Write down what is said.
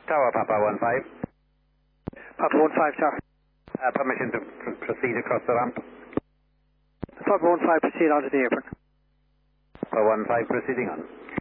Tower, Papa 15. Papa 15 Tower. Permission to proceed across the ramp. Papa 15 proceed onto the apron. Papa 15 proceeding on.